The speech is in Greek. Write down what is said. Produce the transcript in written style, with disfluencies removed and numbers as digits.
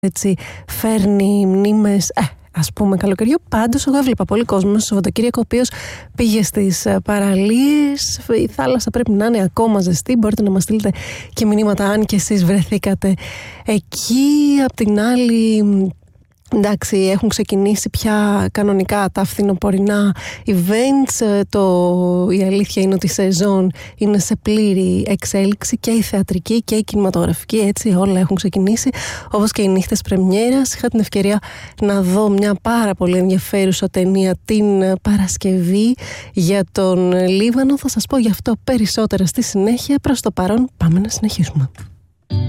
έτσι φέρνει μνήμες, ας πούμε, καλοκαιριού. Πάντως, εγώ έβλεπα πολύ κόσμο στο Σαββατοκύριακο, ο οποίος πήγε στις παραλίες. Η θάλασσα πρέπει να είναι ακόμα ζεστή. Μπορείτε να μας στείλετε και μηνύματα αν και εσείς βρεθήκατε εκεί. Απ' την άλλη, εντάξει, έχουν ξεκινήσει πια κανονικά τα φθινοπορεινά events. Η αλήθεια είναι ότι η σεζόν είναι σε πλήρη εξέλιξη, και η θεατρική και η κινηματογραφική, έτσι, όλα έχουν ξεκινήσει, όπως και οι νύχτες πρεμιέρας. Είχα την ευκαιρία να δω μια πάρα πολύ ενδιαφέρουσα ταινία την Παρασκευή για τον Λίβανο. Θα σας πω γι' αυτό περισσότερα στη συνέχεια. Προς το παρόν πάμε να συνεχίσουμε.